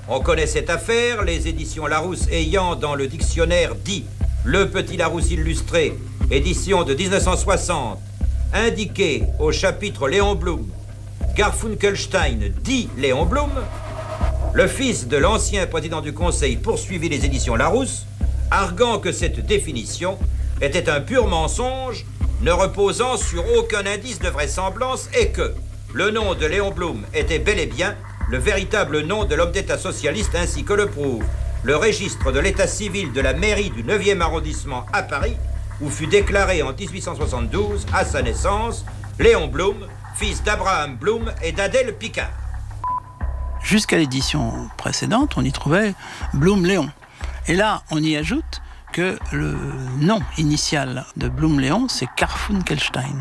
On connaît cette affaire, les éditions Larousse ayant dans le dictionnaire dit « Le Petit Larousse illustré », édition de 1960, indiqué au chapitre Léon Blum, Garfunkelstein dit Léon Blum, le fils de l'ancien président du Conseil poursuivit les éditions Larousse, arguant que cette définition était un pur mensonge, ne reposant sur aucun indice de vraisemblance et que le nom de Léon Blum était bel et bien le véritable nom de l'homme d'État socialiste ainsi que le prouve le registre de l'état civil de la mairie du 9e arrondissement à Paris, où fut déclaré en 1872, à sa naissance, Léon Blum, fils d'Abraham Blum et d'Adèle Picard. Jusqu'à l'édition précédente, on y trouvait Blum-Léon. Et là, on y ajoute que le nom initial de Blum-Léon, c'est Garfunkelstein.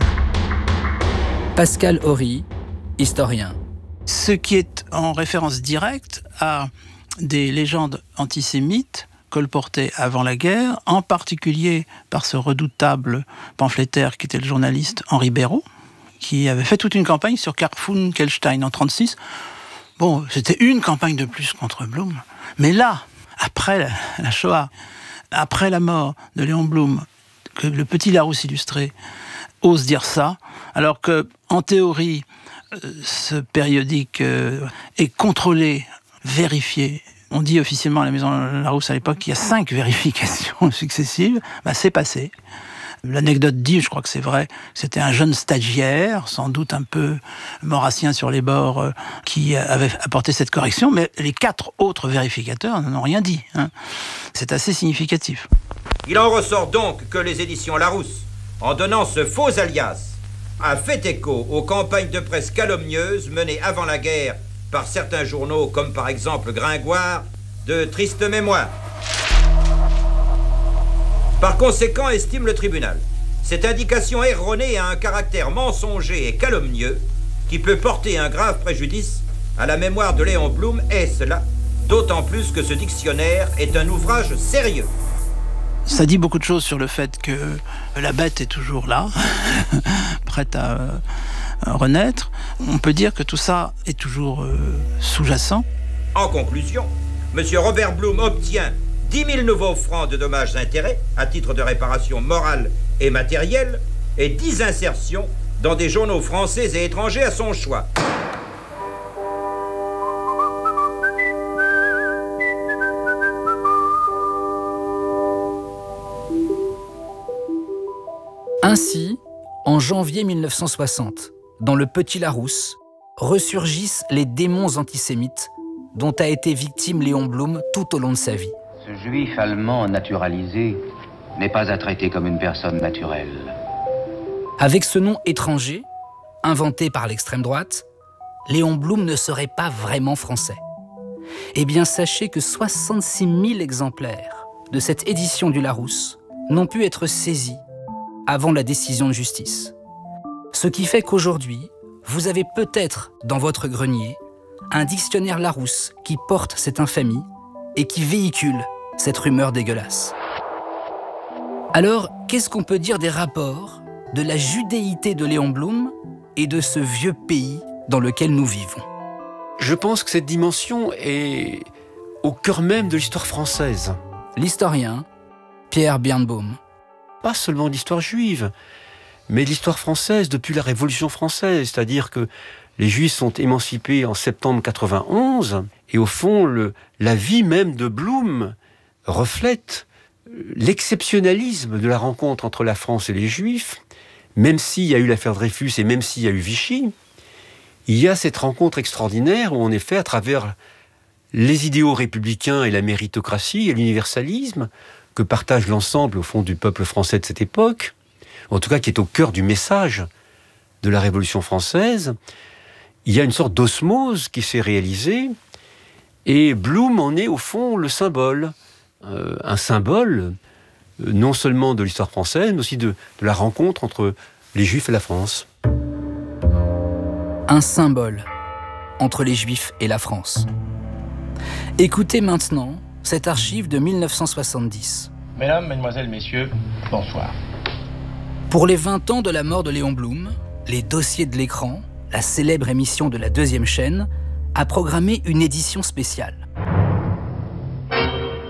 Pascal Horry, historien. Ce qui est en référence directe à des légendes antisémites colportées avant la guerre, en particulier par ce redoutable pamphlétaire qui était le journaliste Henri Béraud, qui avait fait toute une campagne sur Garfunkelstein en 1936. Bon, c'était une campagne de plus contre Blum. Mais là, après la Shoah, après la mort de Léon Blum, que le Petit Larousse illustré ose dire ça, alors que, en théorie, ce périodique est contrôlé, vérifié. On dit officiellement à la Maison Larousse à l'époque qu'il y a 5 vérifications successives. C'est passé. L'anecdote dit, je crois que c'est vrai, c'était un jeune stagiaire, sans doute un peu maurassien sur les bords, qui avait apporté cette correction, mais les 4 autres vérificateurs n'en ont rien dit. C'est assez significatif. Il en ressort donc que les éditions Larousse, en donnant ce faux alias, a fait écho aux campagnes de presse calomnieuses menées avant la guerre par certains journaux, comme par exemple Gringoire, de triste mémoire. Par conséquent, estime le tribunal, cette indication erronée a un caractère mensonger et calomnieux qui peut porter un grave préjudice à la mémoire de Léon Blum, et cela d'autant plus que ce dictionnaire est un ouvrage sérieux. Ça dit beaucoup de choses sur le fait que la bête est toujours là, prête à renaître. On peut dire que tout ça est toujours sous-jacent. En conclusion, M. Robert Blum obtient 10 000 nouveaux francs de dommages-intérêts à titre de réparation morale et matérielle et 10 insertions dans des journaux français et étrangers à son choix. Ainsi, en janvier 1960, dans le Petit Larousse, ressurgissent les démons antisémites dont a été victime Léon Blum tout au long de sa vie. Ce juif allemand naturalisé n'est pas à traiter comme une personne naturelle. Avec ce nom étranger, inventé par l'extrême droite, Léon Blum ne serait pas vraiment français. Eh bien, sachez que 66 000 exemplaires de cette édition du Larousse n'ont pu être saisis avant la décision de justice. Ce qui fait qu'aujourd'hui, vous avez peut-être dans votre grenier un dictionnaire Larousse qui porte cette infamie et qui véhicule cette rumeur dégueulasse. Alors, qu'est-ce qu'on peut dire des rapports, de la judéité de Léon Blum et de ce vieux pays dans lequel nous vivons ? Je pense que cette dimension est au cœur même de l'histoire française. L'historien Pierre Birnbaum. Pas seulement l'histoire juive, mais l'histoire française depuis la Révolution française, c'est-à-dire que les Juifs sont émancipés en septembre 91, et au fond, la vie même de Blum reflète l'exceptionnalisme de la rencontre entre la France et les Juifs. Même s'il y a eu l'affaire Dreyfus et même s'il y a eu Vichy, il y a cette rencontre extraordinaire où, en effet, à travers les idéaux républicains et la méritocratie et l'universalisme que partage l'ensemble, au fond, du peuple français de cette époque, en tout cas qui est au cœur du message de la Révolution française, il y a une sorte d'osmose qui s'est réalisée, et Blum en est, au fond, le symbole. Un symbole, non seulement de l'histoire française, mais aussi de la rencontre entre les Juifs et la France. Un symbole entre les Juifs et la France. Écoutez maintenant cette archive de 1970. Mesdames, Mesdemoiselles, Messieurs, bonsoir. Pour les 20 ans de la mort de Léon Blum, les dossiers de l'écran, la célèbre émission de la 2e chaîne, a programmé une édition spéciale.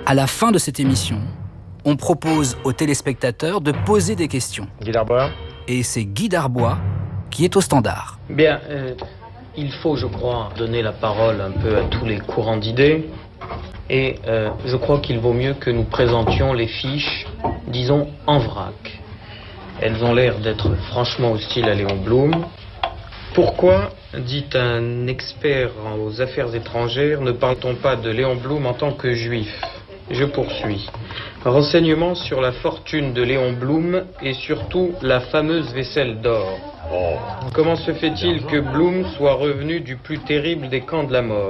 À la fin de cette émission, on propose aux téléspectateurs de poser des questions. Guy Darbois. Et c'est Guy Darbois qui est au standard. Bien, il faut, je crois, donner la parole un peu à tous les courants d'idées. Et je crois qu'il vaut mieux que nous présentions les fiches, disons, en vrac. Elles ont l'air d'être franchement hostiles à Léon Blum. Pourquoi, dit un expert aux affaires étrangères, ne parle-t-on pas de Léon Blum en tant que juif ? Je poursuis. Renseignements sur la fortune de Léon Blum et surtout la fameuse vaisselle d'or. Comment se fait-il que Blum soit revenu du plus terrible des camps de la mort ?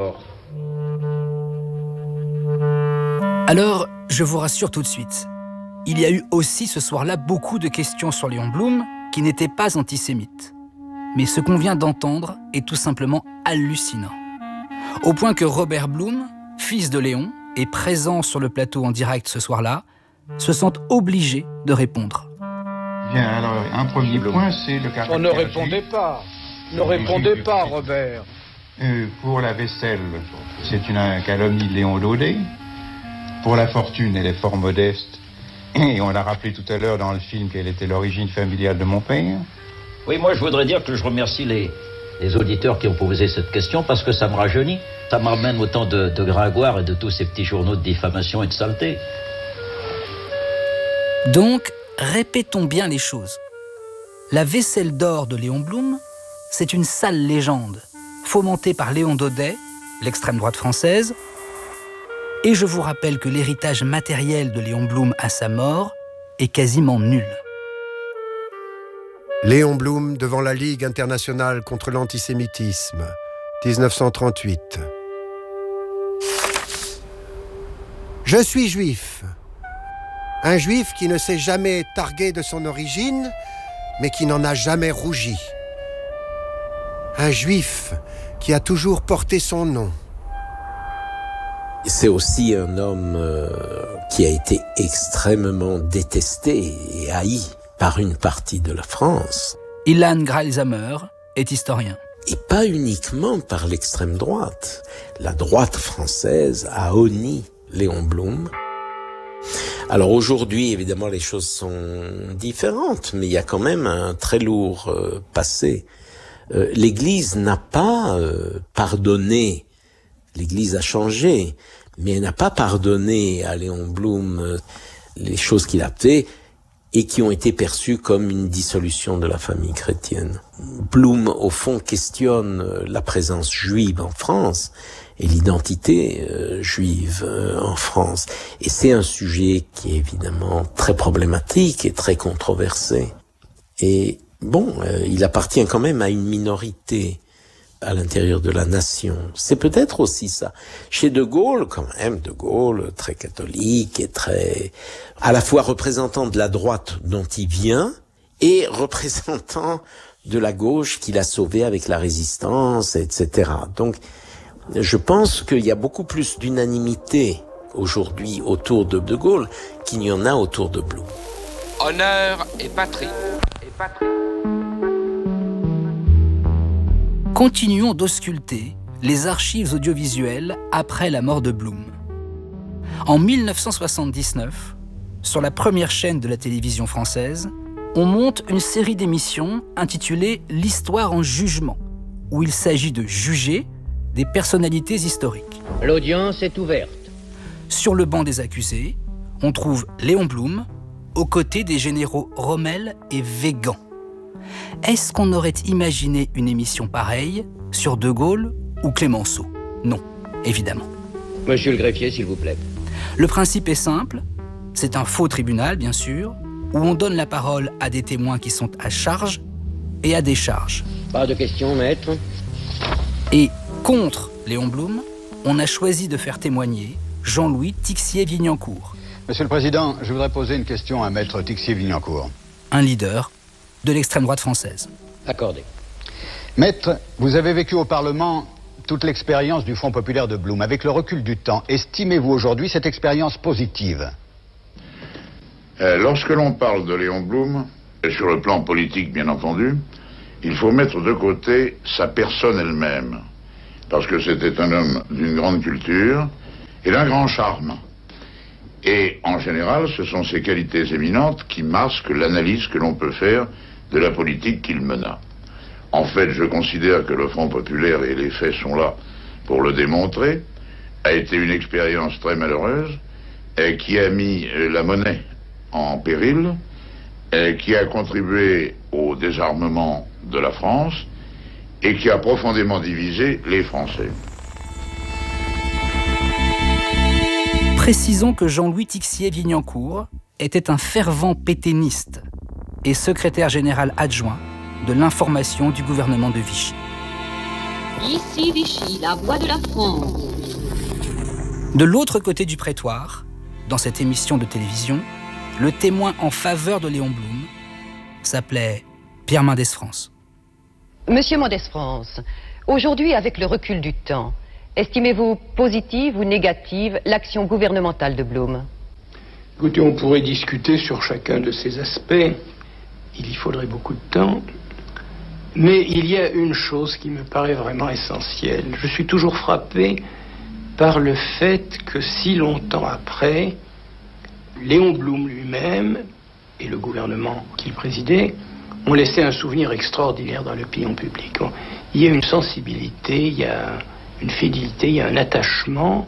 Alors, je vous rassure tout de suite. Il y a eu aussi ce soir-là beaucoup de questions sur Léon Blum qui n'étaient pas antisémites. Mais ce qu'on vient d'entendre est tout simplement hallucinant. Au point que Robert Blum, fils de Léon, et présent sur le plateau en direct ce soir-là, se sent obligé de répondre. Bien, alors, un premier point, c'est le caractère... On ne répondez pas. Ne répondez pas, Robert. Pour la vaisselle, c'est une calomnie de Léon Daudet. Pour la fortune, elle est fort modeste. Et on l'a rappelé tout à l'heure dans le film quelle était l'origine familiale de mon père. Oui, moi je voudrais dire que je remercie les auditeurs qui ont posé cette question parce que ça me rajeunit. Ça me ramène autant de Gringoire et de tous ces petits journaux de diffamation et de saleté. Donc, répétons bien les choses. La vaisselle d'or de Léon Blum, c'est une sale légende, fomentée par Léon Daudet, l'extrême droite française. Et je vous rappelle que l'héritage matériel de Léon Blum à sa mort est quasiment nul. Léon Blum devant la Ligue internationale contre l'antisémitisme, 1938. Je suis juif. Un juif qui ne s'est jamais targué de son origine, mais qui n'en a jamais rougi. Un juif qui a toujours porté son nom. C'est aussi un homme qui a été extrêmement détesté et haï par une partie de la France. Ilan Gralsheimer est historien. Et pas uniquement par l'extrême droite. La droite française a honni Léon Blum. Alors aujourd'hui, évidemment, les choses sont différentes, mais il y a quand même un très lourd passé. L'Église n'a pas pardonné. L'Église a changé, mais elle n'a pas pardonné à Léon Blum les choses qu'il a fait et qui ont été perçues comme une dissolution de la famille chrétienne. Blum, au fond, questionne la présence juive en France et l'identité juive en France. Et c'est un sujet qui est évidemment très problématique et très controversé. Et bon, il appartient quand même à une minorité à l'intérieur de la nation. C'est peut-être aussi ça. Chez De Gaulle, quand même, De Gaulle, très catholique et très, à la fois représentant de la droite dont il vient et représentant de la gauche qu'il a sauvé avec la résistance, etc. Donc, je pense qu'il y a beaucoup plus d'unanimité aujourd'hui autour de De Gaulle qu'il n'y en a autour de Blum. Honneur et patrie. Continuons d'ausculter les archives audiovisuelles après la mort de Blum. En 1979, sur la première chaîne de la télévision française, on monte une série d'émissions intitulée « L'histoire en jugement », où il s'agit de juger des personnalités historiques. L'audience est ouverte. Sur le banc des accusés, on trouve Léon Blum, aux côtés des généraux Rommel et Weygand. Est-ce qu'on aurait imaginé une émission pareille sur De Gaulle ou Clémenceau ? Non, évidemment. Monsieur le greffier, s'il vous plaît. Le principe est simple, c'est un faux tribunal, bien sûr, où on donne la parole à des témoins qui sont à charge et à décharge. Pas de questions, maître. Et contre Léon Blum, on a choisi de faire témoigner Jean-Louis Tixier-Vignancourt. Monsieur le Président, je voudrais poser une question à maître Tixier-Vignancourt. Un leader de l'extrême droite française. Accordé. Maître, vous avez vécu au Parlement toute l'expérience du Front populaire de Blum. Avec le recul du temps, estimez-vous aujourd'hui cette expérience positive ? Lorsque l'on parle de Léon Blum, et sur le plan politique bien entendu, il faut mettre de côté sa personne elle-même. Parce que c'était un homme d'une grande culture et d'un grand charme. Et en général, ce sont ces qualités éminentes qui masquent l'analyse que l'on peut faire de la politique qu'il mena. En fait, je considère que le Front populaire, et les faits sont là pour le démontrer, a été une expérience très malheureuse, qui a mis la monnaie en péril, qui a contribué au désarmement de la France et qui a profondément divisé les Français. Précisons que Jean-Louis Tixier-Vignancourt était un fervent pétainiste et secrétaire général adjoint de l'information du gouvernement de Vichy. Ici Vichy, la voix de la France. De l'autre côté du prétoire, dans cette émission de télévision, le témoin en faveur de Léon Blum s'appelait Pierre Mendès France. Monsieur Mendès France, aujourd'hui, avec le recul du temps, estimez-vous positive ou négative l'action gouvernementale de Blum? Écoutez, on pourrait discuter sur chacun de ces aspects. Il y faudrait beaucoup de temps. Mais il y a une chose qui me paraît vraiment essentielle. Je suis toujours frappé par le fait que si longtemps après, Léon Blum lui-même et le gouvernement qu'il présidait ont laissé un souvenir extraordinaire dans l'opinion publique. Il y a une sensibilité, il y a une fidélité, il y a un attachement,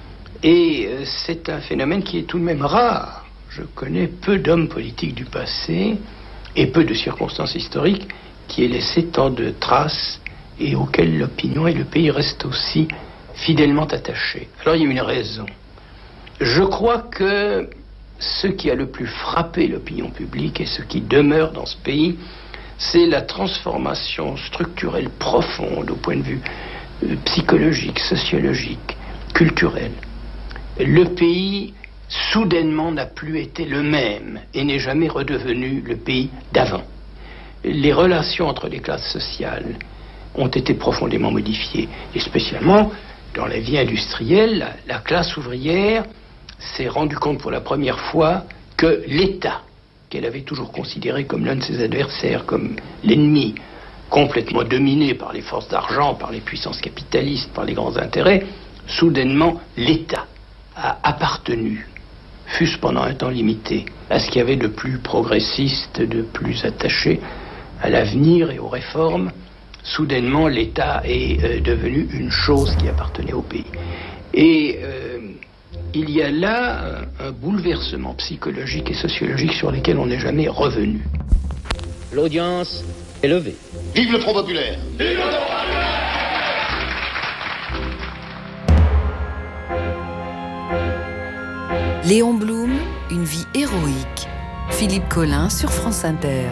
et c'est un phénomène qui est tout de même rare. Je connais peu d'hommes politiques du passé et peu de circonstances historiques qui aient laissé tant de traces et auxquelles l'opinion et le pays restent aussi fidèlement attachés. Alors il y a une raison. Je crois que ce qui a le plus frappé l'opinion publique et ce qui demeure dans ce pays, c'est la transformation structurelle profonde au point de vue psychologique, sociologique, culturel. Le pays, soudainement, n'a plus été le même et n'est jamais redevenu le pays d'avant. Les relations entre les classes sociales ont été profondément modifiées, et spécialement dans la vie industrielle, la classe ouvrière s'est rendue compte pour la première fois que l'État, qu'elle avait toujours considéré comme l'un de ses adversaires, comme l'ennemi, complètement dominé par les forces d'argent, par les puissances capitalistes, par les grands intérêts, soudainement l'État a appartenu, fût-ce pendant un temps limité, à ce qu'il y avait de plus progressiste, de plus attaché à l'avenir et aux réformes. Soudainement, l'État est devenu une chose qui appartenait au pays. Et il y a là un bouleversement psychologique et sociologique sur lequel on n'est jamais revenu. L'audience est levée. Vive le Front populaire! Vive le Front populaire! Léon Blum, une vie héroïque. Philippe Collin sur France Inter.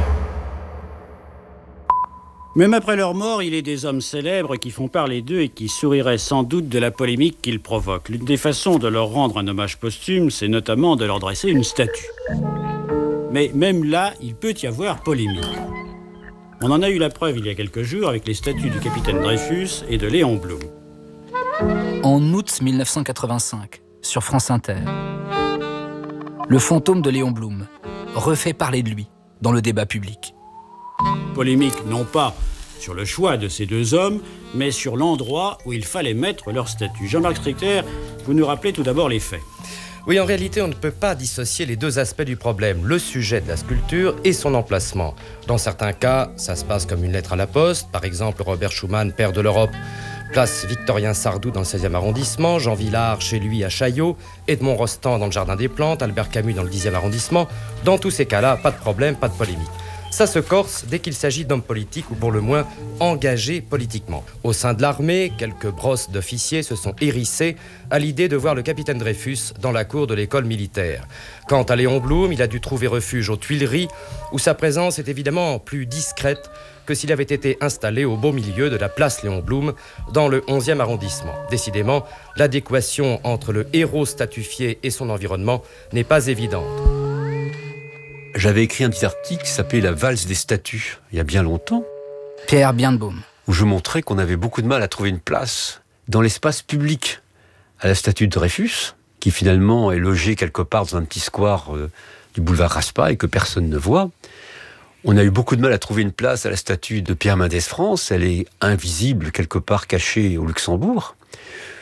Même après leur mort, il est des hommes célèbres qui font parler d'eux et qui souriraient sans doute de la polémique qu'ils provoquent. L'une des façons de leur rendre un hommage posthume, c'est notamment de leur dresser une statue. Mais même là, il peut y avoir polémique. On en a eu la preuve il y a quelques jours avec les statues du capitaine Dreyfus et de Léon Blum. En août 1985, sur France Inter, le fantôme de Léon Blum refait parler de lui dans le débat public. Polémique non pas sur le choix de ces deux hommes, mais sur l'endroit où il fallait mettre leur statue. Jean-Marc Stricker, vous nous rappelez tout d'abord les faits. Oui, en réalité, on ne peut pas dissocier les deux aspects du problème, le sujet de la sculpture et son emplacement. Dans certains cas, ça se passe comme une lettre à la poste. Par exemple, Robert Schuman, père de l'Europe, place Victorien Sardou dans le 16e arrondissement, Jean Villard chez lui à Chaillot, Edmond Rostand dans le Jardin des Plantes, Albert Camus dans le 10e arrondissement. Dans tous ces cas-là, pas de problème, pas de polémique. Ça se corse dès qu'il s'agit d'hommes politiques ou pour le moins engagés politiquement. Au sein de l'armée, quelques brosses d'officiers se sont hérissés à l'idée de voir le capitaine Dreyfus dans la cour de l'école militaire. Quant à Léon Blum, il a dû trouver refuge aux Tuileries, où sa présence est évidemment plus discrète que s'il avait été installé au beau milieu de la place Léon Blum, dans le 11e arrondissement. Décidément, l'adéquation entre le héros statufié et son environnement n'est pas évidente. J'avais écrit un petit article qui s'appelait « La valse des statues » il y a bien longtemps. Pierre Birnbaum. Où je montrais qu'on avait beaucoup de mal à trouver une place dans l'espace public à la statue de Dreyfus, qui finalement est logée quelque part dans un petit square du boulevard Raspail et que personne ne voit. On a eu beaucoup de mal à trouver une place à la statue de Pierre Mendès France. Elle est invisible quelque part cachée au Luxembourg.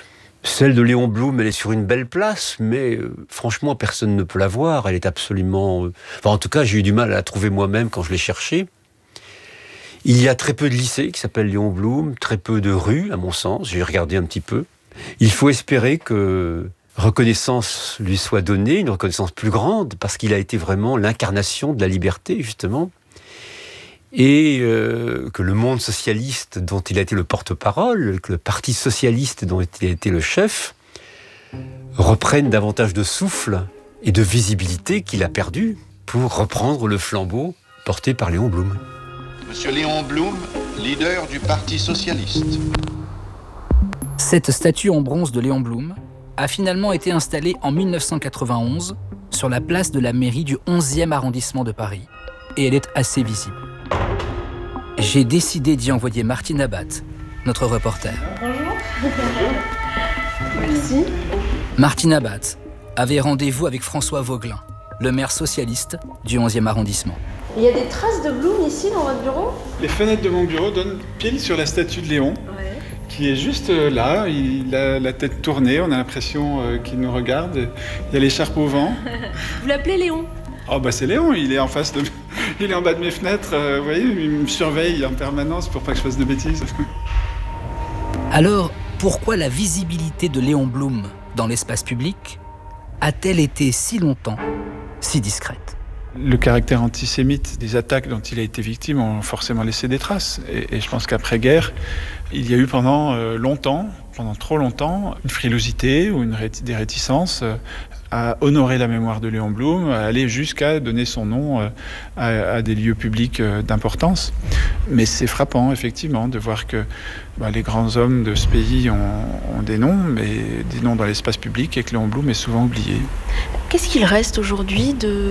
Celle de Léon Blum, elle est sur une belle place, mais franchement, personne ne peut la voir. Elle est absolument... Enfin, en tout cas, j'ai eu du mal à la trouver moi-même quand je l'ai cherchée. Il y a très peu de lycées qui s'appellent Léon Blum, très peu de rues, à mon sens. J'ai regardé un petit peu. Il faut espérer que reconnaissance lui soit donnée, une reconnaissance plus grande, parce qu'il a été vraiment l'incarnation de la liberté, justement. Et que le monde socialiste dont il a été le porte-parole, que le parti socialiste dont il a été le chef, reprenne davantage de souffle et de visibilité qu'il a perdu pour reprendre le flambeau porté par Léon Blum. Monsieur Léon Blum, leader du Parti socialiste. Cette statue en bronze de Léon Blum a finalement été installée en 1991 sur la place de la mairie du 11e arrondissement de Paris. Et elle est assez visible. J'ai décidé d'y envoyer Martine Abat, notre reporter. Bonjour. Merci. Martine Abat avait rendez-vous avec François Vaugelin, le maire socialiste du 11e arrondissement. Il y a des traces de Blum ici dans votre bureau? Les fenêtres de mon bureau donnent pile sur la statue de Léon, qui est juste là. Il a la tête tournée, on a l'impression qu'il nous regarde. Il y a l'écharpe au vent. Vous l'appelez Léon? Oh bah c'est Léon, il est en face de... Il est en bas de mes fenêtres, vous voyez, il me surveille en permanence pour pas que je fasse de bêtises. Alors, pourquoi la visibilité de Léon Blum dans l'espace public a-t-elle été si longtemps si discrète? Le caractère antisémite des attaques dont il a été victime ont forcément laissé des traces. Et je pense qu'après-guerre, il y a eu pendant longtemps, pendant trop longtemps, une frilosité ou des réticences à honorer la mémoire de Léon Blum, à aller jusqu'à donner son nom à des lieux publics d'importance. Mais c'est frappant, effectivement, de voir que les grands hommes de ce pays ont des noms, mais des noms dans l'espace public, et que Léon Blum est souvent oublié. Qu'est-ce qu'il reste aujourd'hui de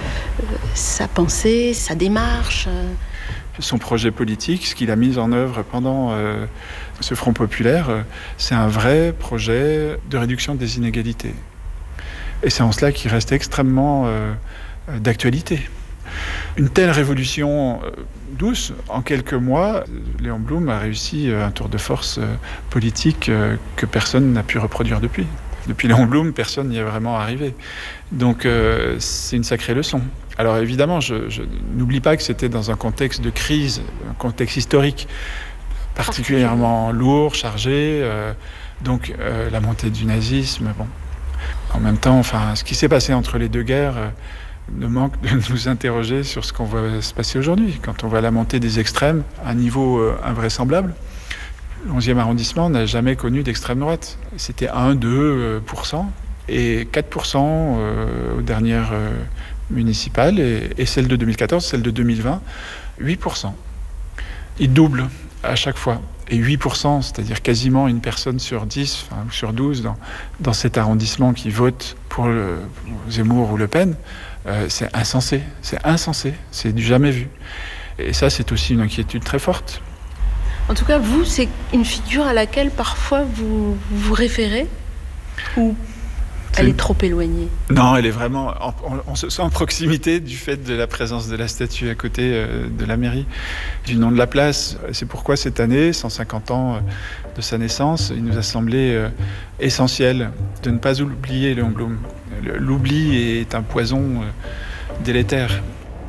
sa pensée, sa démarche? Son projet politique, ce qu'il a mis en œuvre pendant ce Front populaire, c'est un vrai projet de réduction des inégalités. Et c'est en cela qu'il reste extrêmement d'actualité. Une telle révolution douce, en quelques mois, Léon Blum a réussi un tour de force politique que personne n'a pu reproduire depuis. Depuis Léon Blum, personne n'y est vraiment arrivé. Donc c'est une sacrée leçon. Alors évidemment, je n'oublie pas que c'était dans un contexte de crise, un contexte historique particulièrement lourd, chargé, donc la montée du nazisme, bon. En même temps, ce qui s'est passé entre les deux guerres ne manque de nous interroger sur ce qu'on va se passer aujourd'hui. Quand on voit la montée des extrêmes à un niveau invraisemblable, le 11e arrondissement n'a jamais connu d'extrême droite. C'était 1-2% et 4% aux dernières municipales et celle de 2014, celle de 2020, 8%. Il double à chaque fois. Et 8%, c'est-à-dire quasiment une personne sur 10, ou sur 12 dans cet arrondissement qui vote pour Zemmour ou Le Pen, c'est insensé. C'est insensé. C'est du jamais vu. Et ça, c'est aussi une inquiétude très forte. En tout cas, vous, c'est une figure à laquelle parfois vous vous référez? Ou elle est trop éloignée? Non, elle est vraiment... On se sent en proximité du fait de la présence de la statue à côté de la mairie, du nom de la place. C'est pourquoi cette année, 150 ans de sa naissance, il nous a semblé essentiel de ne pas oublier Léon Blum. L'oubli est un poison délétère.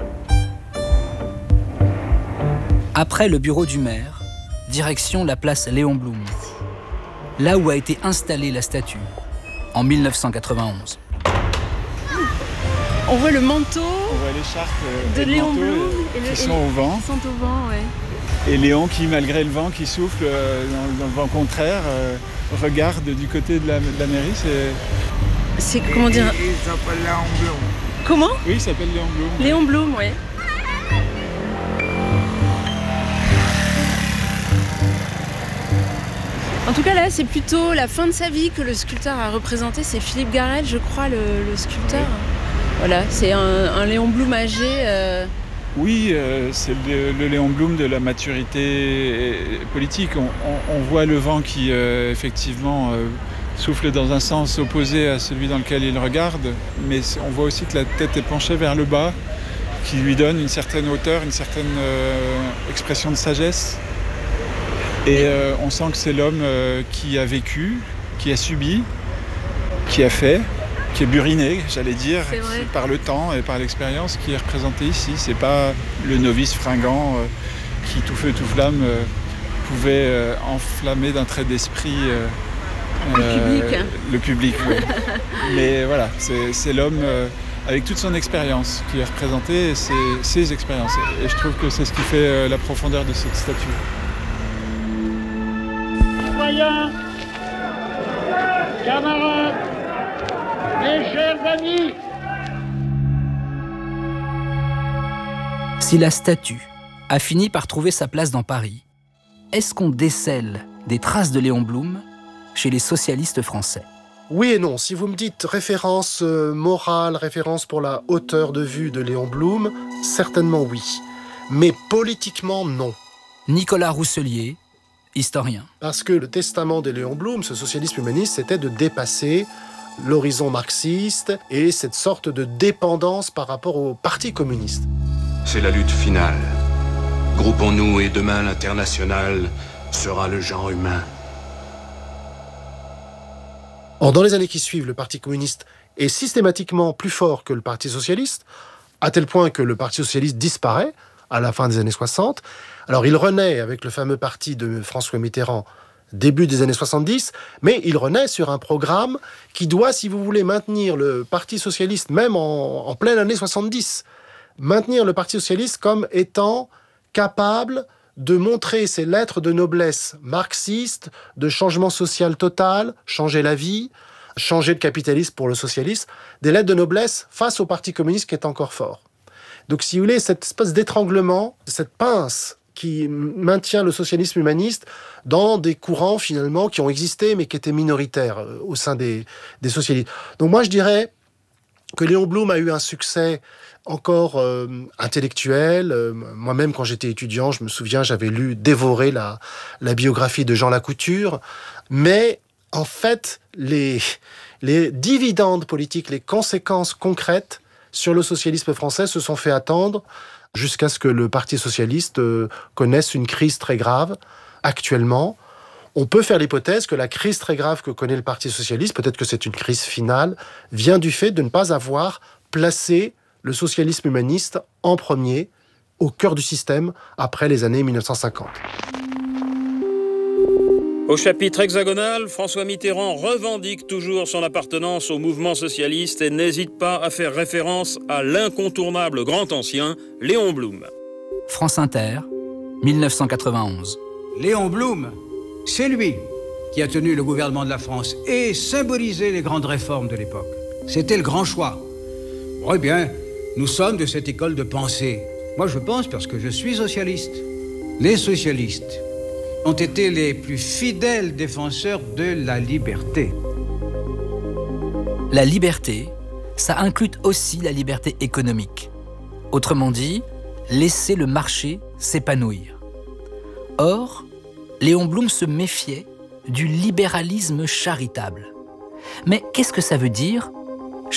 Après le bureau du maire, direction la place Léon Blum, là où a été installée la statue. En 1991. On voit le manteau, on voit l'écharpe de Léon Blum qui sont au vent. Qui sont au vent, ouais. Et Léon qui, malgré le vent qui souffle dans le vent contraire, regarde du côté de la mairie. C'est comment dire? Il s'appelle Léon Blum. Comment? Oui, il s'appelle Léon Blum. Léon Blum, ouais. En tout cas, là, c'est plutôt la fin de sa vie que le sculpteur a représenté. C'est Philippe Garrel, je crois, le sculpteur. Ouais. Voilà, c'est un Léon Blum âgé. Oui, c'est le Léon Blum de la maturité politique. On voit le vent qui, effectivement, souffle dans un sens opposé à celui dans lequel il regarde. Mais on voit aussi que la tête est penchée vers le bas, qui lui donne une certaine hauteur, une certaine expression de sagesse. Et on sent que c'est l'homme qui a vécu, qui a subi, qui a fait, qui est buriné, j'allais dire, par le temps et par l'expérience qui est représenté ici. C'est pas le novice fringant qui, tout feu, tout flamme, pouvait enflammer d'un trait d'esprit le public. Oui. Mais voilà, c'est l'homme avec toute son expérience qui est représenté, et ses expériences. Et je trouve que c'est ce qui fait la profondeur de cette statue. Citoyens, camarades, mes chers amis. Si la statue a fini par trouver sa place dans Paris, est-ce qu'on décèle des traces de Léon Blum chez les socialistes français? Oui et non. Si vous me dites référence morale, référence pour la hauteur de vue de Léon Blum, certainement oui. Mais politiquement, non. Nicolas Rousselier, historien. Parce que le testament de Léon Blum, ce socialisme humaniste, c'était de dépasser l'horizon marxiste et cette sorte de dépendance par rapport au Parti communiste. C'est la lutte finale. Groupons-nous et demain l'international sera le genre humain. Or, dans les années qui suivent, le Parti communiste est systématiquement plus fort que le Parti socialiste, à tel point que le Parti socialiste disparaît à la fin des années 60. Alors, il renaît avec le fameux parti de François Mitterrand début des années 70, mais il renaît sur un programme qui doit, si vous voulez, maintenir le Parti socialiste, même en pleine année 70, maintenir le Parti socialiste comme étant capable de montrer ses lettres de noblesse marxistes, de changement social total, changer la vie, changer le capitalisme pour le socialisme, des lettres de noblesse face au Parti communiste qui est encore fort. Donc, si vous voulez, cette espèce d'étranglement, cette pince qui maintient le socialisme humaniste dans des courants, finalement, qui ont existé, mais qui étaient minoritaires au sein des socialistes. Donc, moi, je dirais que Léon Blum a eu un succès encore intellectuel. Moi-même, quand j'étais étudiant, je me souviens, j'avais dévoré la biographie de Jean Lacouture. Mais, en fait, les dividendes politiques, les conséquences concrètes sur le socialisme français se sont fait attendre jusqu'à ce que le Parti socialiste connaisse une crise très grave. Actuellement, on peut faire l'hypothèse que la crise très grave que connaît le Parti socialiste, peut-être que c'est une crise finale, vient du fait de ne pas avoir placé le socialisme humaniste en premier, au cœur du système, après les années 1950. Au chapitre hexagonal, François Mitterrand revendique toujours son appartenance au mouvement socialiste et n'hésite pas à faire référence à l'incontournable grand ancien Léon Blum. France Inter, 1991. Léon Blum, c'est lui qui a tenu le gouvernement de la France et symbolisé les grandes réformes de l'époque. C'était le grand choix. Eh bien, nous sommes de cette école de pensée. Moi, je pense parce que je suis socialiste. Les socialistes ont été les plus fidèles défenseurs de la liberté. La liberté, ça inclut aussi la liberté économique. Autrement dit, laisser le marché s'épanouir. Or, Léon Blum se méfiait du libéralisme charitable. Mais qu'est-ce que ça veut dire, charitable ?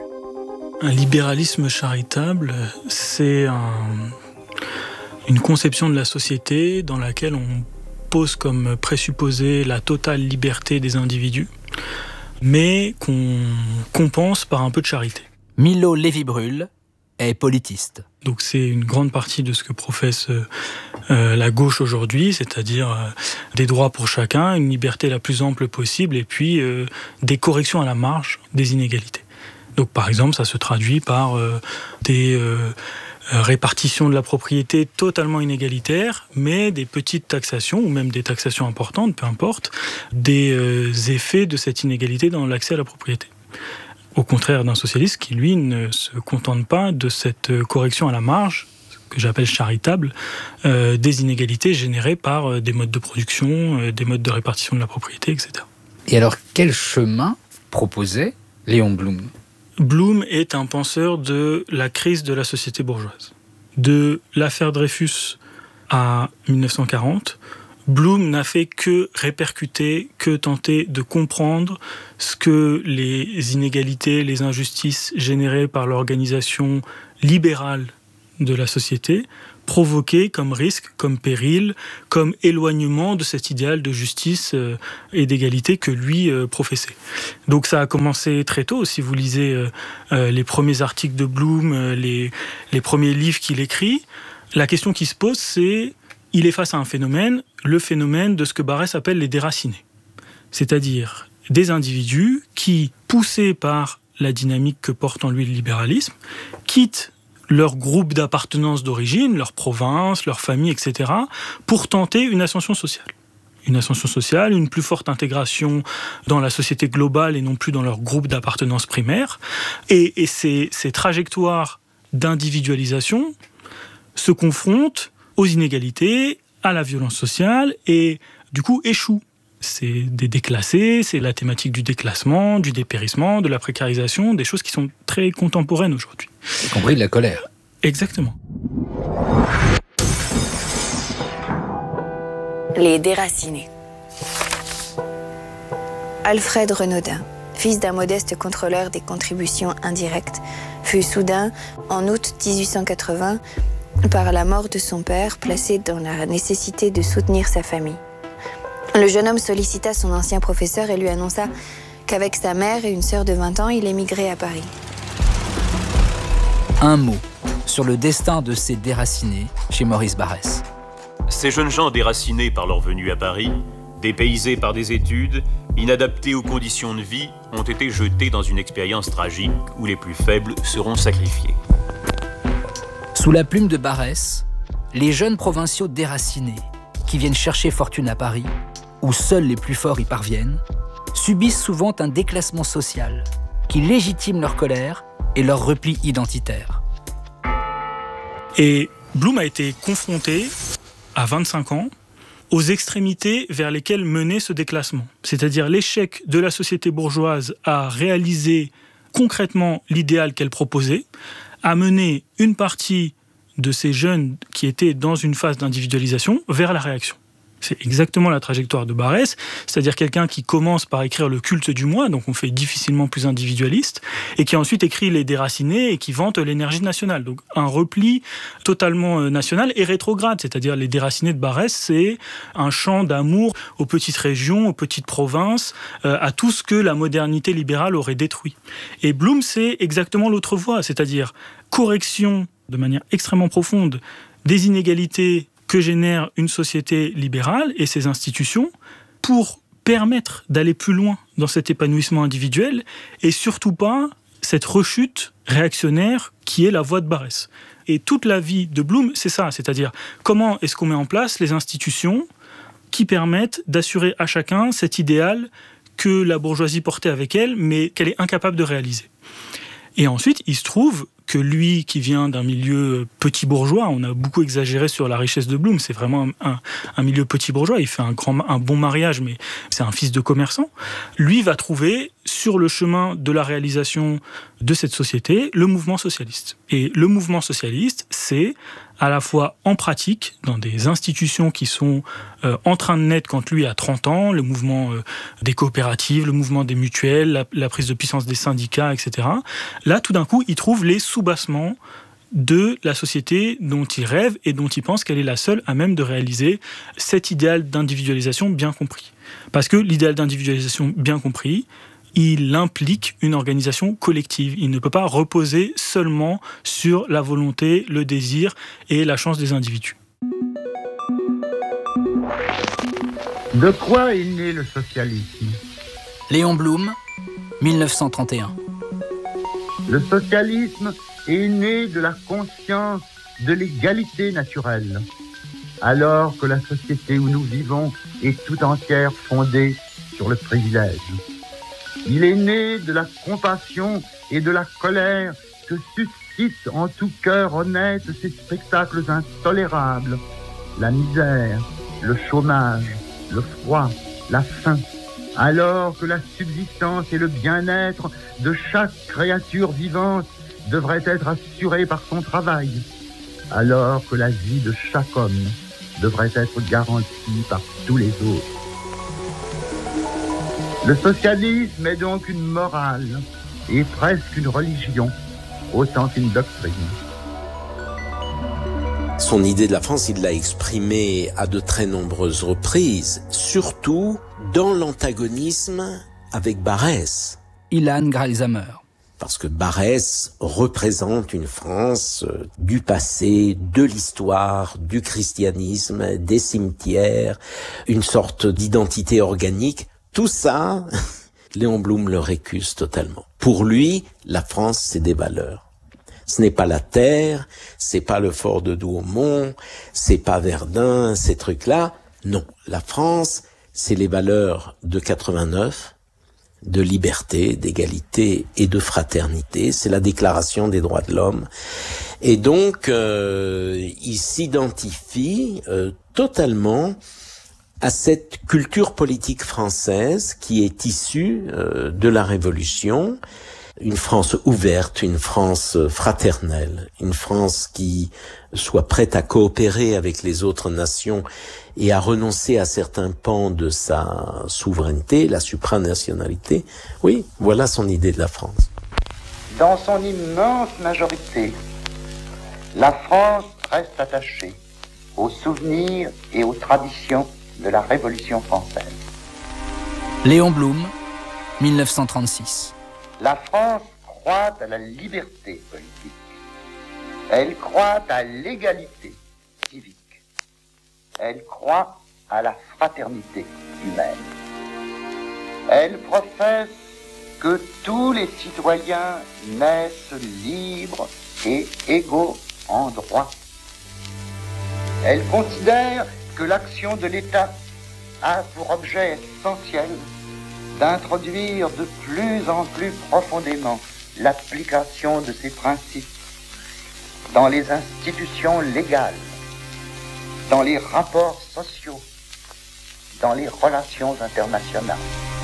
Un libéralisme charitable, c'est une conception de la société dans laquelle on pose comme présupposé la totale liberté des individus, mais qu'on compense par un peu de charité. Milo Lévy-Bruhl est politiste. Donc c'est une grande partie de ce que professe la gauche aujourd'hui, c'est-à-dire des droits pour chacun, une liberté la plus ample possible, et puis des corrections à la marge des inégalités. Donc par exemple, ça se traduit par des répartitions de la propriété totalement inégalitaires, mais des petites taxations, ou même des taxations importantes, peu importe, des effets de cette inégalité dans l'accès à la propriété. Au contraire d'un socialiste qui, lui, ne se contente pas de cette correction à la marge, que j'appelle charitable, des inégalités générées par des modes de production, des modes de répartition de la propriété, etc. Et alors, quel chemin proposait Léon Blum ? Blum est un penseur de la crise de la société bourgeoise. De l'affaire Dreyfus à 1940, Blum n'a fait que répercuter, que tenter de comprendre ce que les inégalités, les injustices générées par l'organisation libérale de la société provoquer comme risque, comme péril, comme éloignement de cet idéal de justice et d'égalité que lui professait. Donc ça a commencé très tôt. Si vous lisez les premiers articles de Blum, les premiers livres qu'il écrit, la question qui se pose, c'est il est face à un phénomène, le phénomène de ce que Barrès appelle les déracinés. C'est-à-dire des individus qui, poussés par la dynamique que porte en lui le libéralisme, quittent leur groupe d'appartenance d'origine, leur province, leur famille, etc., pour tenter une ascension sociale. Une ascension sociale, une plus forte intégration dans la société globale et non plus dans leur groupe d'appartenance primaire. Et ces trajectoires d'individualisation se confrontent aux inégalités, à la violence sociale et du coup échouent. C'est des déclassés, c'est la thématique du déclassement, du dépérissement, de la précarisation, des choses qui sont très contemporaines aujourd'hui. Y compris de la colère. Exactement. Les déracinés. Alfred Renaudin, fils d'un modeste contrôleur des contributions indirectes, fut soudain, en août 1880, par la mort de son père, placé dans la nécessité de soutenir sa famille. Le jeune homme sollicita son ancien professeur et lui annonça qu'avec sa mère et une sœur de 20 ans, il émigrait à Paris. Un mot sur le destin de ces déracinés chez Maurice Barrès. Ces jeunes gens déracinés par leur venue à Paris, dépaysés par des études, inadaptés aux conditions de vie, ont été jetés dans une expérience tragique où les plus faibles seront sacrifiés. Sous la plume de Barrès, les jeunes provinciaux déracinés qui viennent chercher fortune à Paris, où seuls les plus forts y parviennent, subissent souvent un déclassement social qui légitime leur colère et leur repli identitaire. Et Blum a été confronté, à 25 ans, aux extrémités vers lesquelles menait ce déclassement. C'est-à-dire l'échec de la société bourgeoise à réaliser concrètement l'idéal qu'elle proposait, a mené une partie de ces jeunes qui étaient dans une phase d'individualisation vers la réaction. C'est exactement la trajectoire de Barrès, c'est-à-dire quelqu'un qui commence par écrire le culte du moi, donc on fait difficilement plus individualiste, et qui ensuite écrit les déracinés et qui vante l'énergie nationale. Donc un repli totalement national et rétrograde, c'est-à-dire les déracinés de Barrès, c'est un chant d'amour aux petites régions, aux petites provinces, à tout ce que la modernité libérale aurait détruit. Et Blum, c'est exactement l'autre voie, c'est-à-dire correction de manière extrêmement profonde des inégalités que génère une société libérale et ses institutions pour permettre d'aller plus loin dans cet épanouissement individuel et surtout pas cette rechute réactionnaire qui est la voie de Barrès. Et toute la vie de Blum, c'est ça, c'est-à-dire comment est-ce qu'on met en place les institutions qui permettent d'assurer à chacun cet idéal que la bourgeoisie portait avec elle, mais qu'elle est incapable de réaliser. Et ensuite, il se trouve que lui, qui vient d'un milieu petit bourgeois, on a beaucoup exagéré sur la richesse de Blum, c'est vraiment un milieu petit bourgeois, il fait un bon mariage, mais c'est un fils de commerçant. Lui va trouver, sur le chemin de la réalisation de cette société, le mouvement socialiste. Et le mouvement socialiste, c'est à la fois en pratique, dans des institutions qui sont en train de naître quand lui a 30 ans, le mouvement des coopératives, le mouvement des mutuelles, la prise de puissance des syndicats, etc. Là, tout d'un coup, il trouve les soubassements de la société dont il rêve et dont il pense qu'elle est la seule à même de réaliser cet idéal d'individualisation bien compris. Parce que l'idéal d'individualisation bien compris, il implique une organisation collective. Il ne peut pas reposer seulement sur la volonté, le désir et la chance des individus. De quoi est né le socialisme ? Léon Blum, 1931. Le socialisme est né de la conscience de l'égalité naturelle, alors que la société où nous vivons est tout entière fondée sur le privilège. Il est né de la compassion et de la colère que suscitent en tout cœur honnête ces spectacles intolérables, la misère, le chômage, le froid, la faim, alors que la subsistance et le bien-être de chaque créature vivante devraient être assurés par son travail, alors que la vie de chaque homme devrait être garantie par tous les autres. Le socialisme est donc une morale et presque une religion, autant qu'une doctrine. Son idée de la France, il l'a exprimée à de très nombreuses reprises, surtout dans l'antagonisme avec Barrès. Ilan Gralsamer. Parce que Barrès représente une France du passé, de l'histoire, du christianisme, des cimetières, une sorte d'identité organique. Tout ça, Léon Blum le récuse totalement. Pour lui, la France, c'est des valeurs. Ce n'est pas la terre, c'est pas le fort de Douaumont, c'est pas Verdun, ces trucs-là. Non, la France, c'est les valeurs de 89, de liberté, d'égalité et de fraternité. C'est la déclaration des droits de l'homme. Et donc, il s'identifie totalement à cette culture politique française qui est issue de la Révolution. Une France ouverte, une France fraternelle, une France qui soit prête à coopérer avec les autres nations et à renoncer à certains pans de sa souveraineté, la supranationalité. Oui, voilà son idée de la France. Dans son immense majorité, la France reste attachée aux souvenirs et aux traditions de la Révolution française. Léon Blum, 1936. La France croit à la liberté politique. Elle croit à l'égalité civique. Elle croit à la fraternité humaine. Elle professe que tous les citoyens naissent libres et égaux en droit. Elle considère que l'action de l'État a pour objet essentiel d'introduire de plus en plus profondément l'application de ces principes dans les institutions légales, dans les rapports sociaux, dans les relations internationales.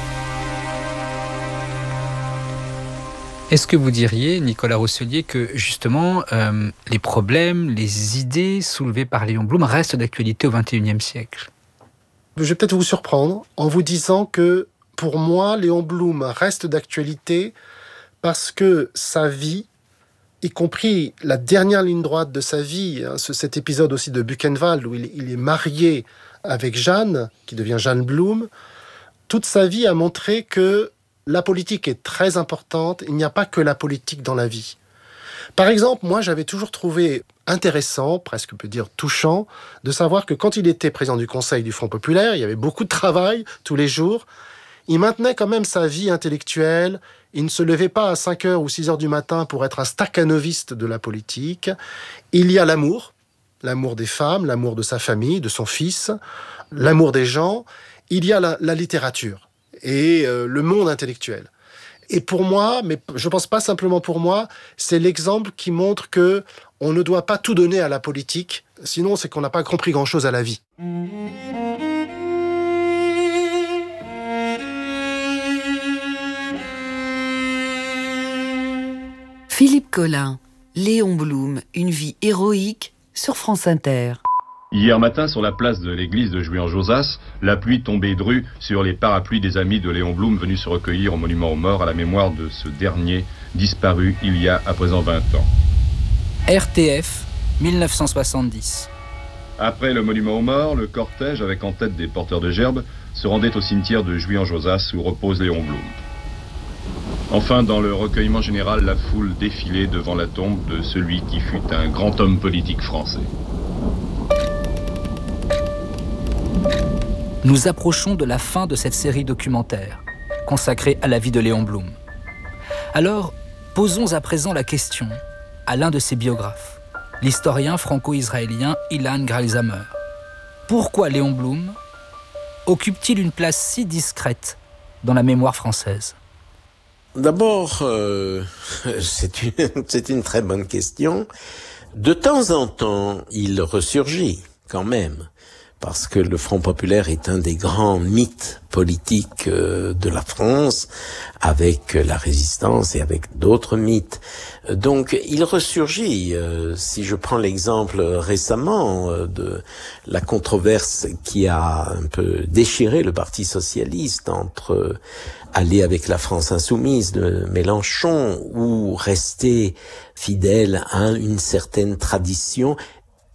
Est-ce que vous diriez, Nicolas Rousselier, que justement les problèmes, les idées soulevées par Léon Blum restent d'actualité au XXIe siècle ? Je vais peut-être vous surprendre en vous disant que pour moi, Léon Blum reste d'actualité parce que sa vie, y compris la dernière ligne droite de sa vie, cet épisode aussi de Buchenwald où il est marié avec Jeanne, qui devient Jeanne Blum, toute sa vie a montré que la politique est très importante, il n'y a pas que la politique dans la vie. Par exemple, moi j'avais toujours trouvé intéressant, presque on peut dire touchant, de savoir que quand il était président du Conseil du Front Populaire, il y avait beaucoup de travail tous les jours. Il maintenait quand même sa vie intellectuelle. Il ne se levait pas à 5h ou 6h du matin pour être un stakhanoviste de la politique. Il y a l'amour des femmes, l'amour de sa famille, de son fils, l'amour des gens. Il y a la littérature et le monde intellectuel. Et pour moi, mais je ne pense pas simplement pour moi, c'est l'exemple qui montre que on ne doit pas tout donner à la politique, sinon c'est qu'on n'a pas compris grand-chose à la vie. Philippe Collin, Léon Blum, une vie héroïque sur France Inter. Hier matin, sur la place de l'église de Jouy-en-Josas, la pluie tombait drue sur les parapluies des amis de Léon Blum venus se recueillir au monument aux morts à la mémoire de ce dernier, disparu il y a à présent 20 ans. RTF, 1970. Après le monument aux morts, le cortège, avec en tête des porteurs de gerbes, se rendait au cimetière de Jouy-en-Josas où repose Léon Blum. Enfin, dans le recueillement général, la foule défilait devant la tombe de celui qui fut un grand homme politique français. Nous approchons de la fin de cette série documentaire, consacrée à la vie de Léon Blum. Alors, posons à présent la question à l'un de ses biographes, l'historien franco-israélien Ilan Gralsamer. Pourquoi Léon Blum occupe-t-il une place si discrète dans la mémoire française ? D'abord, c'est une très bonne question. De temps en temps, il ressurgit quand même, parce que le Front Populaire est un des grands mythes politiques de la France, avec la Résistance et avec d'autres mythes. Donc, il ressurgit. Si je prends l'exemple récemment de la controverse qui a un peu déchiré le Parti socialiste entre aller avec la France insoumise de Mélenchon ou rester fidèle à une certaine tradition,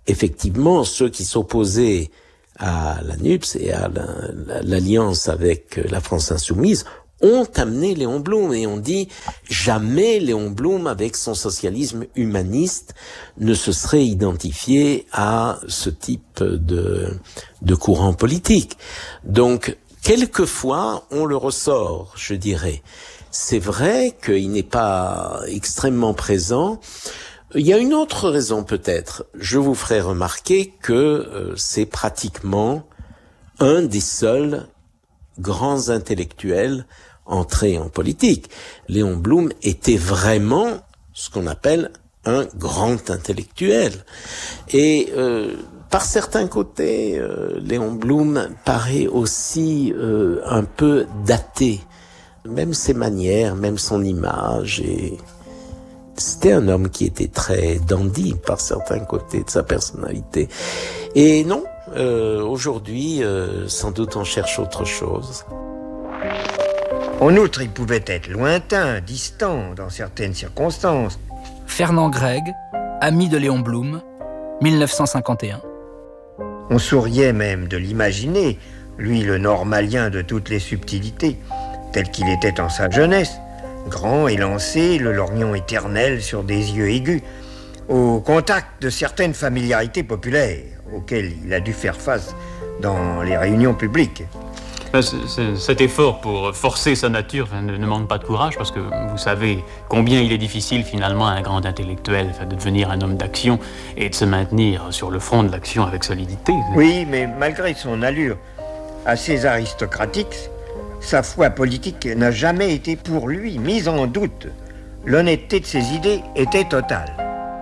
effectivement, ceux qui s'opposaient à la NUPS et à l'alliance avec la France insoumise ont amené Léon Blum et ont dit jamais Léon Blum, avec son socialisme humaniste, ne se serait identifié à ce type de courant politique. Donc, quelquefois, on le ressort, je dirais. C'est vrai qu'il n'est pas extrêmement présent. Il y a une autre raison peut-être. Je vous ferai remarquer que c'est pratiquement un des seuls grands intellectuels entrés en politique. Léon Blum était vraiment ce qu'on appelle un grand intellectuel. Et par certains côtés, Léon Blum paraît aussi un peu daté. Même ses manières, même son image. Et c'était un homme qui était très dandy par certains côtés de sa personnalité. Et non, aujourd'hui, sans doute on cherche autre chose. En outre, il pouvait être lointain, distant dans certaines circonstances. Fernand Gregg, ami de Léon Blum, 1951. On souriait même de l'imaginer, lui le normalien de toutes les subtilités, tel qu'il était en sa jeunesse, grand, élancé, le lorgnon éternel sur des yeux aigus, au contact de certaines familiarités populaires auxquelles il a dû faire face dans les réunions publiques. Cet effort pour forcer sa nature ne demande pas de courage, parce que vous savez combien il est difficile finalement à un grand intellectuel de devenir un homme d'action et de se maintenir sur le front de l'action avec solidité. Oui, mais malgré son allure assez aristocratique, sa foi politique n'a jamais été pour lui mise en doute. L'honnêteté de ses idées était totale.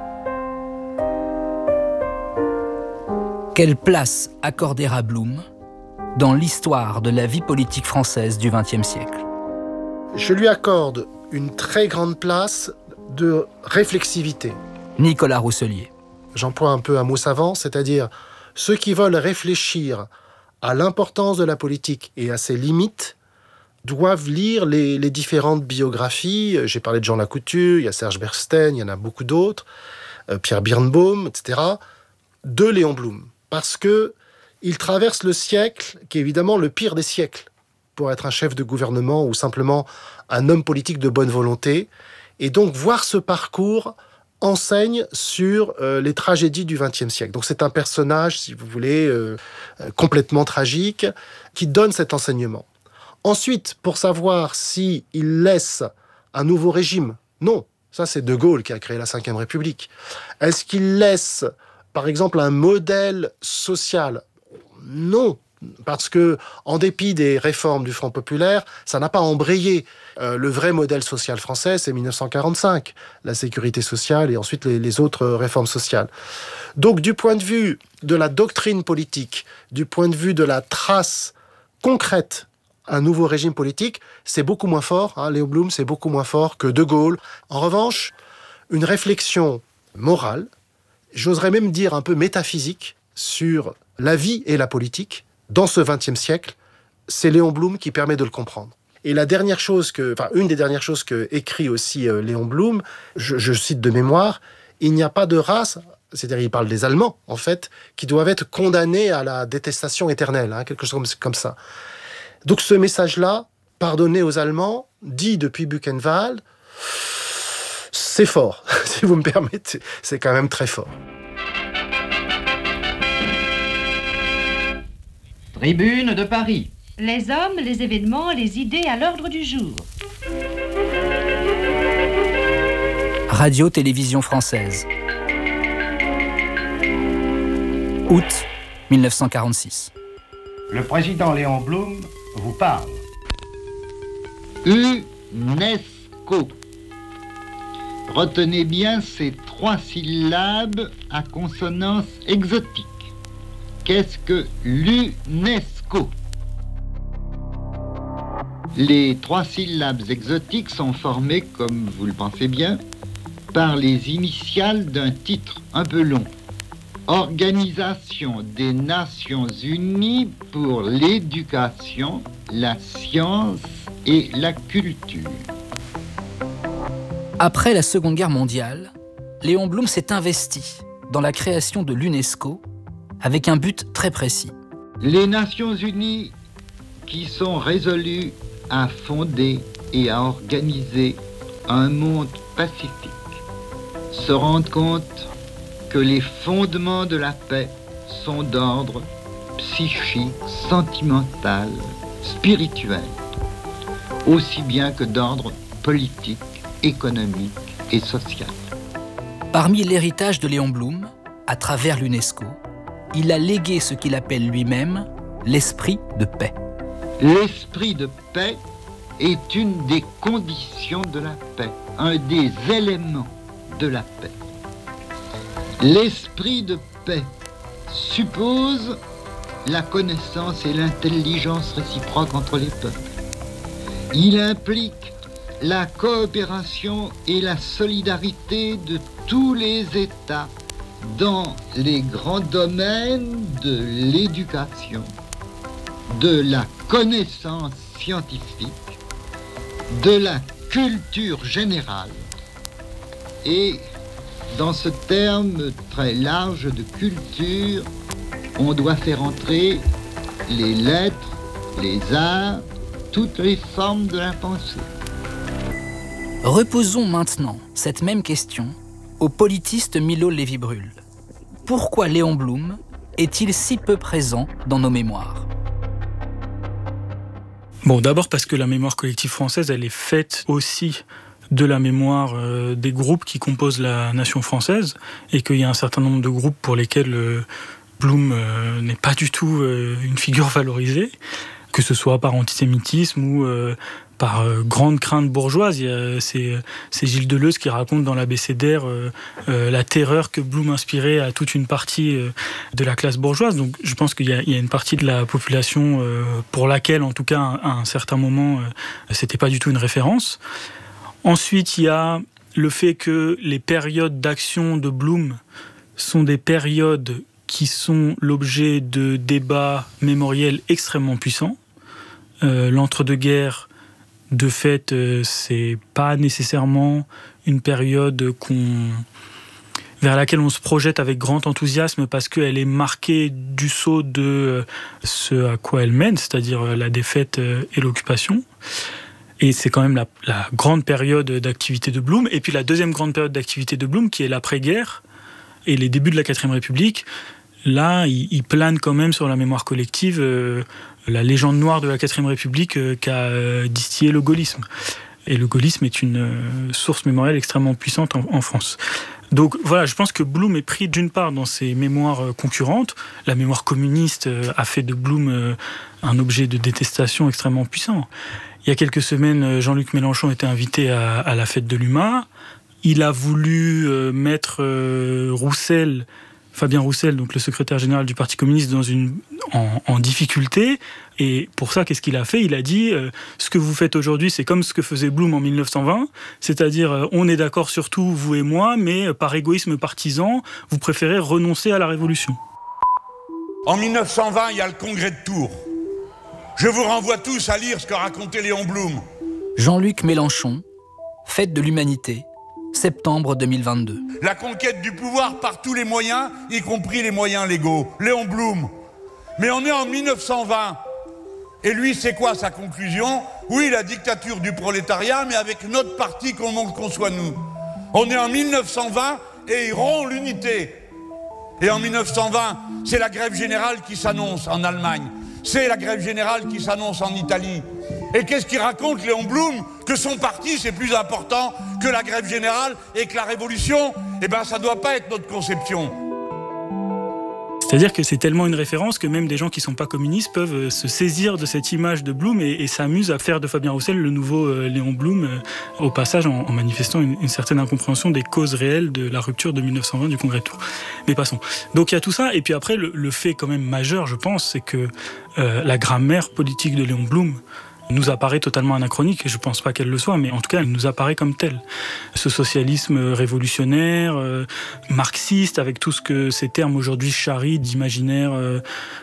Quelle place accorder à Blum dans l'histoire de la vie politique française du XXe siècle? Je lui accorde une très grande place de réflexivité. Nicolas Rousselier. J'emploie un peu un mot savant, c'est-à-dire ceux qui veulent réfléchir à l'importance de la politique et à ses limites doivent lire les différentes biographies. J'ai parlé de Jean Lacouture, il y a Serge Bernstein, il y en a beaucoup d'autres, Pierre Birnbaum, etc., de Léon Blum. Parce que il traverse le siècle, qui est évidemment le pire des siècles, pour être un chef de gouvernement ou simplement un homme politique de bonne volonté. Et donc, voir ce parcours enseigne sur les tragédies du XXe siècle. Donc, c'est un personnage, si vous voulez, complètement tragique, qui donne cet enseignement. Ensuite, pour savoir s'il laisse un nouveau régime, non. Ça, c'est De Gaulle qui a créé la Ve République. Est-ce qu'il laisse, par exemple, un modèle social ? Non, parce que, en dépit des réformes du Front populaire, ça n'a pas embrayé. Le vrai modèle social français, c'est 1945, la sécurité sociale et ensuite les autres réformes sociales. Donc, du point de vue de la doctrine politique, du point de vue de la trace concrète, un nouveau régime politique, c'est beaucoup moins fort. Léon Blum, c'est beaucoup moins fort que De Gaulle. En revanche, une réflexion morale, j'oserais même dire un peu métaphysique, sur la vie et la politique dans ce XXe siècle, c'est Léon Blum qui permet de le comprendre. Et une des dernières choses que écrit aussi Léon Blum, je cite de mémoire, il n'y a pas de race, c'est-à-dire il parle des Allemands, en fait, qui doivent être condamnés à la détestation éternelle, quelque chose comme ça. Donc ce message-là, pardonner aux Allemands, dit depuis Buchenwald, c'est fort, si vous me permettez, c'est quand même très fort. Tribune de Paris. Les hommes, les événements, les idées à l'ordre du jour. Radio-Télévision française. Août 1946. Le président Léon Blum vous parle. UNESCO. Retenez bien ces 3 syllabes à consonance exotique. Qu'est-ce que l'UNESCO? Les 3 syllabes exotiques sont formées, comme vous le pensez bien, par les initiales d'un titre un peu long. Organisation des Nations Unies pour l'éducation, la science et la culture. Après la Seconde Guerre mondiale, Léon Blum s'est investi dans la création de l'UNESCO avec un but très précis. Les Nations Unies qui sont résolues à fonder et à organiser un monde pacifique se rendent compte que les fondements de la paix sont d'ordre psychique, sentimental, spirituel, aussi bien que d'ordre politique, économique et social. Parmi l'héritage de Léon Blum, à travers l'UNESCO, il a légué ce qu'il appelle lui-même l'esprit de paix. L'esprit de paix est une des conditions de la paix, un des éléments de la paix. L'esprit de paix suppose la connaissance et l'intelligence réciproque entre les peuples. Il implique la coopération et la solidarité de tous les États dans les grands domaines de l'éducation, de la connaissance scientifique, de la culture générale. Et dans ce terme très large de culture, on doit faire entrer les lettres, les arts, toutes les formes de la pensée. Reposons maintenant cette même question au politiste Milo Lévy-Bruhl. Pourquoi Léon Blum est-il si peu présent dans nos mémoires ? Bon, d'abord parce que la mémoire collective française, elle est faite aussi de la mémoire des groupes qui composent la nation française, et qu'il y a un certain nombre de groupes pour lesquels Blum n'est pas du tout une figure valorisée, que ce soit par antisémitisme ou par grande crainte bourgeoise. C'est Gilles Deleuze qui raconte dans l'Abécédaire la terreur que Blum inspirait à toute une partie de la classe bourgeoise. Donc je pense qu'il y a une partie de la population pour laquelle, en tout cas, à un certain moment, c'était pas du tout une référence. Ensuite, il y a le fait que les périodes d'action de Blum sont des périodes qui sont l'objet de débats mémoriels extrêmement puissants. L'entre-deux-guerres, de fait, c'est pas nécessairement une période vers laquelle on se projette avec grand enthousiasme, parce qu'elle est marquée du sceau de ce à quoi elle mène, c'est-à-dire la défaite et l'occupation. Et c'est quand même la grande période d'activité de Blum. Et puis la deuxième grande période d'activité de Blum, qui est l'après-guerre et les débuts de la 4e République. Là, il plane quand même sur la mémoire collective la légende noire de la 4e République qu'a distillé le gaullisme. Et le gaullisme est une source mémorielle extrêmement puissante en France. Donc voilà, je pense que Blum est pris d'une part dans ses mémoires concurrentes. La mémoire communiste a fait de Blum un objet de détestation extrêmement puissant. Il y a quelques semaines, Jean-Luc Mélenchon était invité à la fête de l'UMA. Il a voulu mettre Fabien Roussel, donc le secrétaire général du Parti communiste, en difficulté. Et pour ça, qu'est-ce qu'il a fait ? Il a dit ce que vous faites aujourd'hui, c'est comme ce que faisait Blum en 1920, c'est-à-dire on est d'accord sur tout, vous et moi, mais par égoïsme partisan, vous préférez renoncer à la révolution. En 1920, il y a le congrès de Tours. Je vous renvoie tous à lire ce que racontait Léon Blum. Jean-Luc Mélenchon, Fête de l'Humanité, septembre 2022. La conquête du pouvoir par tous les moyens, y compris les moyens légaux. Léon Blum. Mais on est en 1920. Et lui, c'est quoi sa conclusion ? Oui, la dictature du prolétariat, mais avec notre parti qu'on conçoit nous. On est en 1920 et il rompt l'unité. Et en 1920, c'est la grève générale qui s'annonce en Allemagne. C'est la grève générale qui s'annonce en Italie. Et qu'est-ce qu'il raconte, Léon Blum ? Que son parti, c'est plus important que la grève générale et que la révolution ? Eh bien, ça ne doit pas être notre conception. C'est-à-dire que c'est tellement une référence que même des gens qui ne sont pas communistes peuvent se saisir de cette image de Blum et s'amusent à faire de Fabien Roussel le nouveau Léon Blum, au passage en manifestant une certaine incompréhension des causes réelles de la rupture de 1920 du Congrès de Tours. Mais passons. Donc il y a tout ça, et puis après, le fait quand même majeur, je pense, c'est que la grammaire politique de Léon Blum nous apparaît totalement anachronique, et je ne pense pas qu'elle le soit, mais en tout cas, elle nous apparaît comme telle. Ce socialisme révolutionnaire, marxiste, avec tout ce que ces termes aujourd'hui charrient d'imaginaire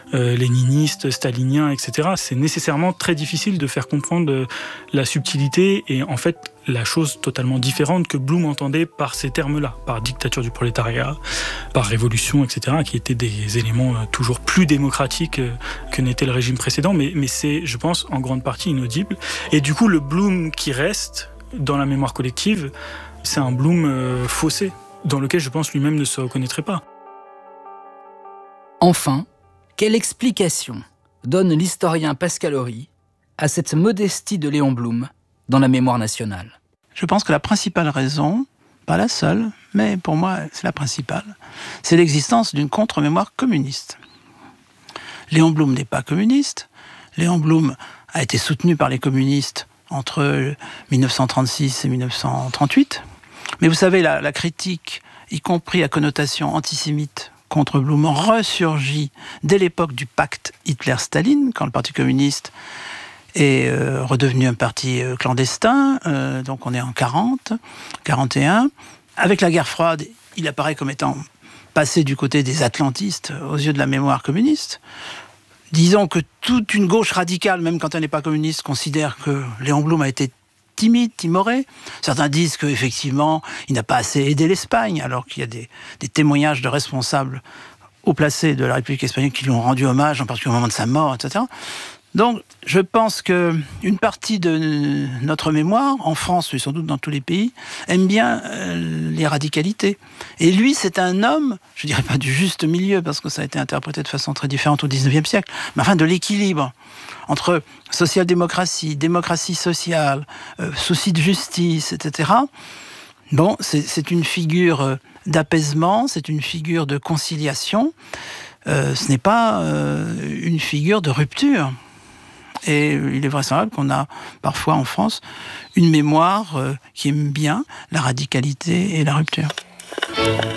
léniniste, stalinien, etc. C'est nécessairement très difficile de faire comprendre la subtilité et en fait la chose totalement différente que Blum entendait par ces termes-là, par dictature du prolétariat, par révolution, etc., qui étaient des éléments toujours plus démocratiques que n'était le régime précédent, mais c'est, je pense, en grande partie inaudible. Et du coup, le Blum qui reste dans la mémoire collective, c'est un Blum faussé, dans lequel je pense lui-même ne se reconnaîtrait pas. Enfin, quelle explication donne l'historien Pascal Horry à cette modestie de Léon Blum dans la mémoire nationale? Je pense que la principale raison, pas la seule, mais pour moi c'est la principale, c'est l'existence d'une contre-mémoire communiste. Léon Blum n'est pas communiste. Léon Blum a été soutenu par les communistes entre 1936 et 1938. Mais vous savez, la critique, y compris à connotation antisémite, contre Blum ressurgit dès l'époque du pacte Hitler-Staline, quand le Parti communiste est redevenu un parti clandestin, donc on est en 41. Avec la guerre froide, il apparaît comme étant passé du côté des atlantistes aux yeux de la mémoire communiste. Disons que toute une gauche radicale, même quand elle n'est pas communiste, considère que Léon Blum a été timide, timoré. Certains disent qu'effectivement, il n'a pas assez aidé l'Espagne, alors qu'il y a des témoignages de responsables haut placés de la République espagnole qui lui ont rendu hommage, en particulier au moment de sa mort, etc. Donc, je pense qu'une partie de notre mémoire, en France, mais sans doute dans tous les pays, aime bien les radicalités. Et lui, c'est un homme, je ne dirais pas du juste milieu, parce que ça a été interprété de façon très différente au XIXe siècle, mais enfin de l'équilibre entre social-démocratie, démocratie sociale, souci de justice, etc. Bon, c'est une figure d'apaisement, c'est une figure de conciliation, ce n'est pas une figure de rupture. Et il est vraisemblable qu'on a parfois en France une mémoire qui aime bien la radicalité et la rupture.